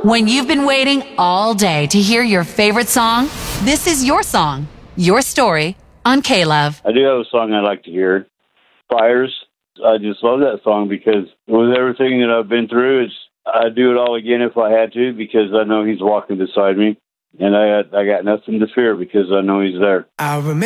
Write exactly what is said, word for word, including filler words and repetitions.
When you've been waiting all day to hear your favorite song, this is your song, your story on K-Love. I do have a song I like to hear, Fires. I just love that song because with everything that I've been through, it's I'd do it all again if I had to because I know he's walking beside me, and I I got nothing to fear because I know he's there. I remember